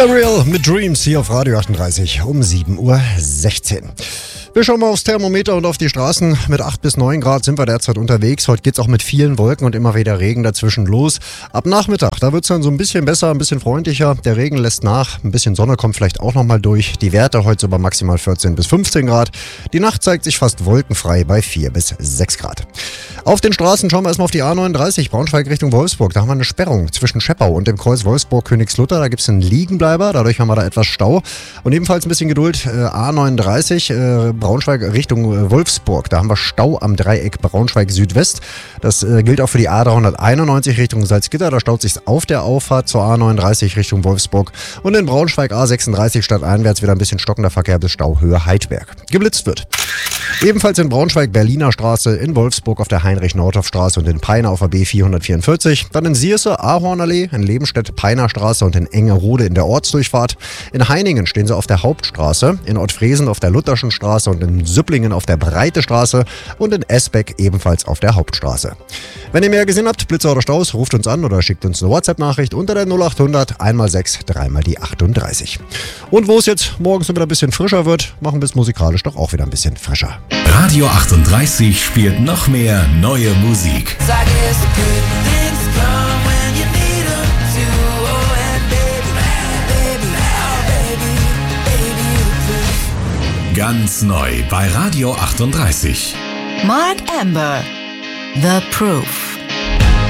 Gabriel mit Dreams hier auf Radio 38 um 7:16 Uhr. Wir schauen mal aufs Thermometer und auf die Straßen. Mit 8 bis 9 Grad sind wir derzeit unterwegs. Heute geht's auch mit vielen Wolken und immer wieder Regen dazwischen los. Ab Nachmittag, da wird's dann so ein bisschen besser, ein bisschen freundlicher. Der Regen lässt nach, ein bisschen Sonne kommt vielleicht auch nochmal durch. Die Werte heute so bei maximal 14 bis 15 Grad. Die Nacht zeigt sich fast wolkenfrei bei 4 bis 6 Grad. Auf den Straßen schauen wir erstmal auf die A39 Braunschweig Richtung Wolfsburg. Da haben wir eine Sperrung zwischen Scheppau und dem Kreuz Wolfsburg-Königslutter. Da gibt's einen Liegenbleiber, dadurch haben wir da etwas Stau. Und ebenfalls ein bisschen Geduld, A39 Braunschweig Richtung Wolfsburg. Da haben wir Stau am Dreieck Braunschweig Südwest. Das gilt auch für die A391 Richtung Salzgitter. Da staut sich auf der Auffahrt zur A39 Richtung Wolfsburg. Und in Braunschweig A36 stadteinwärts wieder ein bisschen stockender Verkehr bis Stauhöhe Heidberg. Geblitzt wird. Ebenfalls in Braunschweig Berliner Straße, in Wolfsburg auf der Heinrich-Nordhoff-Straße und in Peine auf der B444. Dann in Sierse, Ahornallee, in Lebenstedt, Peiner Straße und in Engerode in der Ortsdurchfahrt. In Heiningen stehen sie auf der Hauptstraße, in Ottfriesen auf der Lutherschen Straße und in Süpplingen auf der Breite Straße und in Esbeck ebenfalls auf der Hauptstraße. Wenn ihr mehr gesehen habt, Blitzer oder Staus, ruft uns an oder schickt uns eine WhatsApp-Nachricht unter der 0800 1x6 3x die 38. Und wo es jetzt morgens wieder ein bisschen frischer wird, machen wir es musikalisch doch auch wieder ein bisschen frischer. Radio 38 spielt noch mehr neue Musik. Ganz neu bei Radio 38. Mark Amber, The Proof.